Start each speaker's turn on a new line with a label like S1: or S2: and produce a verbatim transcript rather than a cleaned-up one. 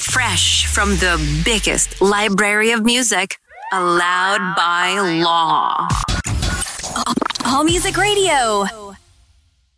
S1: Fresh from the biggest library of music, allowed by law. All Music Radio.